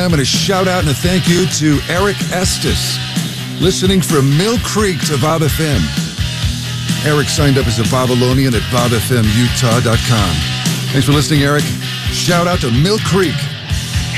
FM, and a shout out and a thank you to Eric Estes, listening from Mill Creek to Bob FM. Eric signed up as a Babylonian at bobfmutah.com. Thanks for listening, Eric. Shout out to Mill Creek.